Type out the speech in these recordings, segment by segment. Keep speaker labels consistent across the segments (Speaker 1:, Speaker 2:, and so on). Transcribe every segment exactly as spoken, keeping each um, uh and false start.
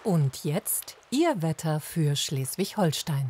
Speaker 1: Und jetzt Ihr Wetter für Schleswig-Holstein.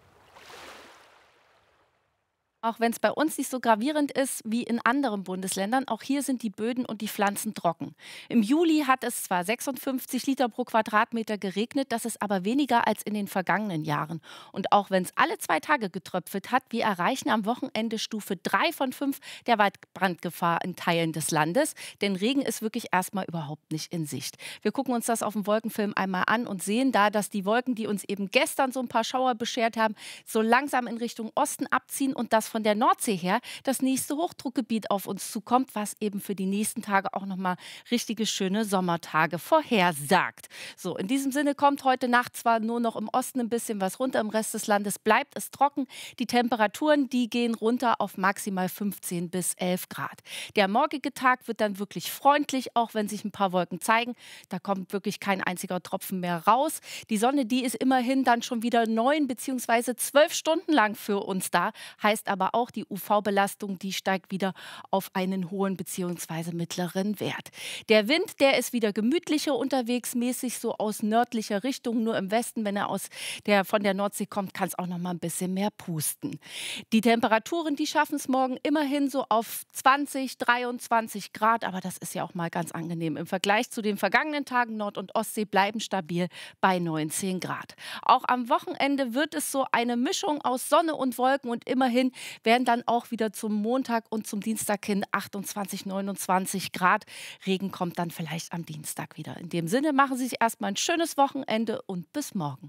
Speaker 2: Auch wenn es bei uns nicht so gravierend ist wie in anderen Bundesländern, auch hier sind die Böden und die Pflanzen trocken. Im Juli hat es zwar sechsundfünfzig Liter pro Quadratmeter geregnet, das ist aber weniger als in den vergangenen Jahren. Und auch wenn es alle zwei Tage getröpfelt hat, wir erreichen am Wochenende Stufe drei von fünf der Waldbrandgefahr in Teilen des Landes. Denn Regen ist wirklich erstmal überhaupt nicht in Sicht. Wir gucken uns das auf dem Wolkenfilm einmal an und sehen da, dass die Wolken, die uns eben gestern so ein paar Schauer beschert haben, so langsam in Richtung Osten abziehen und das von der Nordsee her das nächste Hochdruckgebiet auf uns zukommt, was eben für die nächsten Tage auch nochmal richtige schöne Sommertage vorhersagt. So, in diesem Sinne kommt heute Nacht zwar nur noch im Osten ein bisschen was runter, im Rest des Landes bleibt es trocken. Die Temperaturen, die gehen runter auf maximal fünfzehn bis elf Grad. Der morgige Tag wird dann wirklich freundlich, auch wenn sich ein paar Wolken zeigen. Da kommt wirklich kein einziger Tropfen mehr raus. Die Sonne, die ist immerhin dann schon wieder neun bzw. zwölf Stunden lang für uns da, heißt aber auch, die U V-Belastung, die steigt wieder auf einen hohen bzw. mittleren Wert. Der Wind, der ist wieder gemütlicher unterwegs, mäßig so aus nördlicher Richtung. Nur im Westen, wenn er aus der, von der Nordsee kommt, kann es auch noch mal ein bisschen mehr pusten. Die Temperaturen, die schaffen es morgen immerhin so auf zwanzig, dreiundzwanzig Grad. Aber das ist ja auch mal ganz angenehm. Im Vergleich zu den vergangenen Tagen Nord- und Ostsee bleiben stabil bei neunzehn Grad. Auch am Wochenende wird es so eine Mischung aus Sonne und Wolken und immerhin werden dann auch wieder zum Montag und zum Dienstag hin achtundzwanzig, neunundzwanzig Grad. Regen kommt dann vielleicht am Dienstag wieder. In dem Sinne machen Sie sich erstmal ein schönes Wochenende und bis morgen.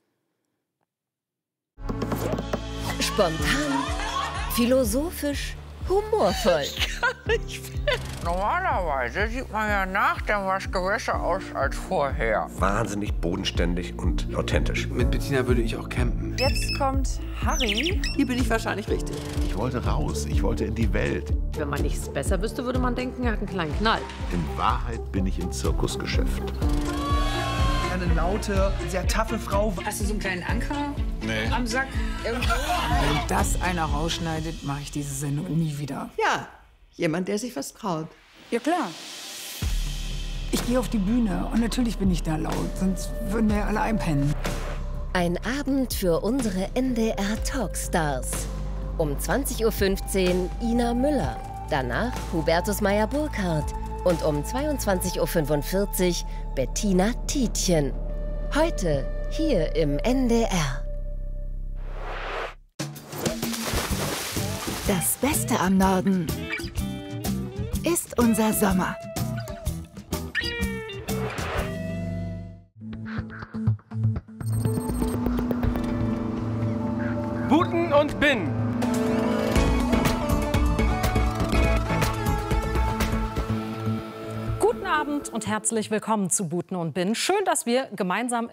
Speaker 3: Spontan, philosophisch, humorvoll.
Speaker 4: Ich kann nicht mehr. Normalerweise sieht man ja nach dem Waschgang besser aus als vorher.
Speaker 5: Wahnsinnig bodenständig und authentisch.
Speaker 6: Mit Bettina würde ich auch campen.
Speaker 7: Jetzt kommt Harry.
Speaker 6: Hier bin ich wahrscheinlich richtig.
Speaker 8: Ich wollte raus, ich wollte in die Welt.
Speaker 9: Wenn man nichts besser wüsste, würde man denken, er hat einen kleinen Knall.
Speaker 8: In Wahrheit bin ich im Zirkusgeschäft.
Speaker 10: Eine laute, sehr taffe Frau.
Speaker 7: Hast du so einen kleinen Anker
Speaker 8: nee.
Speaker 7: am Sack? Irgendwo?
Speaker 11: Wenn das einer rausschneidet, mache ich diese Sendung nie wieder.
Speaker 12: Ja, jemand, der sich was traut.
Speaker 11: Ja, klar. Ich gehe auf die Bühne und natürlich bin ich da laut, sonst würden wir alle einpennen.
Speaker 3: Ein Abend für unsere N D R Talkstars. Um zwanzig Uhr fünfzehn Ina Müller, danach Hubertus Meyer-Burkhardt und um zweiundzwanzig Uhr fünfundvierzig Bettina Tietjen. Heute hier im N D R.
Speaker 13: Das Beste am Norden ist unser Sommer.
Speaker 14: Buten und Bin.
Speaker 15: Guten Abend und herzlich willkommen zu Buten und Bin. Schön, dass wir gemeinsam